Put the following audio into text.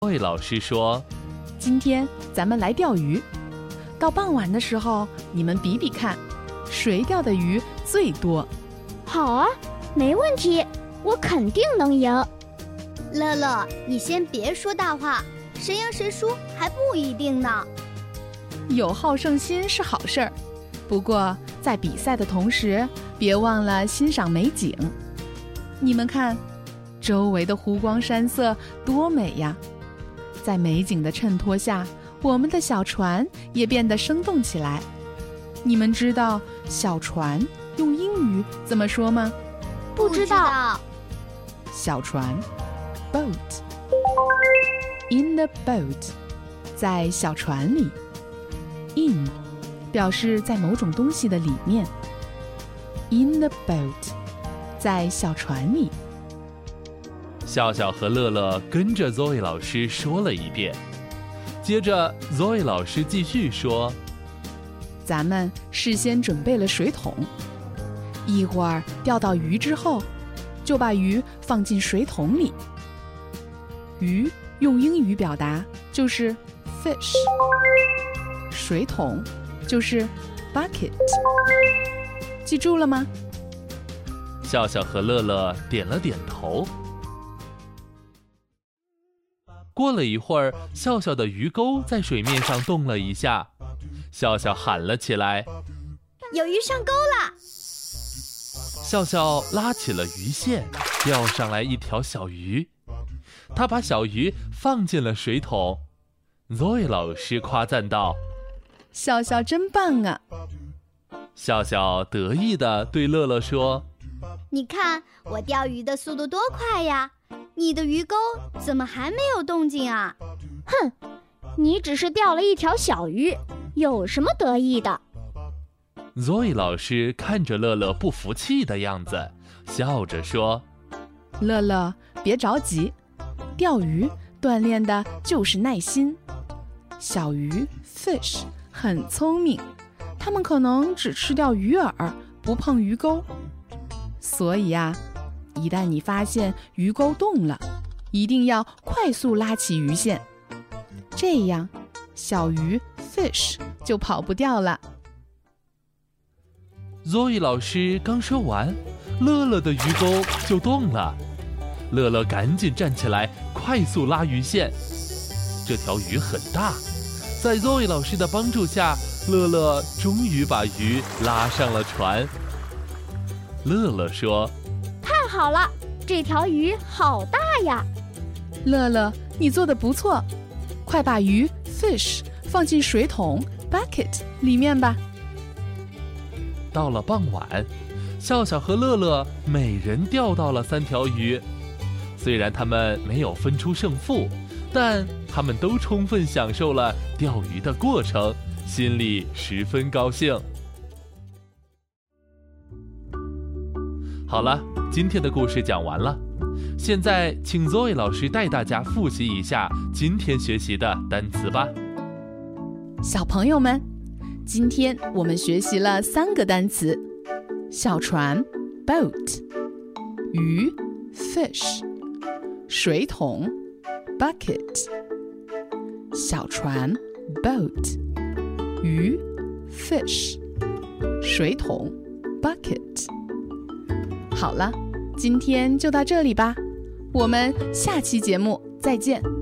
Zoe 老师说， 今天咱们来钓鱼，到傍晚的时候，你们比比看，谁钓的鱼最多。 好啊，没问题，我肯定能赢。 乐乐，你先别说大话，谁赢谁输还不一定呢。 有好胜心是好事儿，不过在比赛的同时，别忘了欣赏美景。你们看，周围的湖光山色多美呀！在美景的衬托下，我们的小船也变得生动起来。你们知道小船用英语怎么说吗？ 不知道。 小船 boat。 In the boat， 在小船里。 In 表示在某种东西的里面。 In the boat， 在小船里。 笑笑和乐乐跟着 Zoe 老师说了一遍，接着 Zoe 老师继续说， 咱们事先准备了水桶，一会儿钓到鱼之后，就把鱼放进水桶里。鱼用英语表达就是 fish， 水桶就是 bucket， 记住了吗？ 笑笑和乐乐点了点头。过了一会儿，笑笑的鱼钩在水面上动了一下，笑笑喊了起来， 有鱼上钩了。 笑笑拉起了鱼线，钓上来一条小鱼，他把小鱼放进了水桶。 Zoe 老师夸赞道， 笑笑真棒啊！ 笑笑得意地对乐乐说， 你看我钓鱼的速度多快呀，你的鱼钩怎么还没有动静啊？ 哼，你只是钓了一条小鱼，有什么得意的？ Zoe 老师看着乐乐不服气的样子，笑着说， 乐乐别着急，钓鱼锻炼的就是耐心。小鱼 fish 很聪明，它们可能只吃掉鱼饵，不碰鱼钩。所以啊，一旦你发现鱼钩动了，一定要快速拉起鱼线，这样小鱼 fish 就跑不掉了。 Zoe 老师刚说完，乐乐的鱼钩就动了。乐乐赶紧站起来，快速拉鱼线。这条鱼很大，在 Zoe 老师的帮助下，乐乐终于把鱼拉上了船。乐乐说， 太好了，这条鱼好大呀！ 乐乐，你做得不错，快把鱼 fish 放进水桶 bucket 里面吧。 到了傍晚，笑笑和乐乐每人钓到了3条鱼。虽然他们没有分出胜负，但他们都充分享受了钓鱼的过程，心里十分高兴。好了，今天的故事讲完了，现在请 Zoe 老师带大家复习一下今天学习的单词吧。 小朋友们，今天我们学习了3个单词：小船 boat， 鱼 fish， 水桶 bucket。 小船 boat， 鱼 fish， 水桶 bucket。 好了，今天就到这里吧，我们下期节目再见。